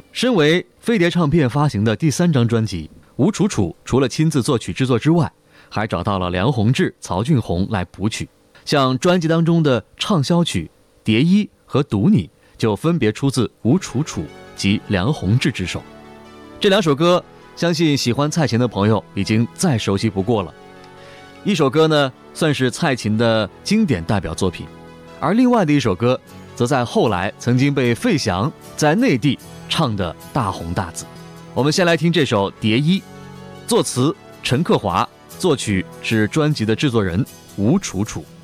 身为飞碟唱片发行的第3张专辑，吴楚楚除了亲自作曲制作之外，还找到了梁鸿志、曹俊宏来补曲。像专辑当中的畅销曲《蝶衣》和《赌你》就分别出自吴楚楚及梁鸿志之手。这2首歌相信喜欢蔡琴的朋友已经再熟悉不过了。一首歌呢算是蔡琴的经典代表作品，而另外的一首歌则在后来曾经被费翔在内地唱得大红大紫。我们先来听这首《蝶衣》，作词陈克华，作曲是专辑的制作人吴楚楚。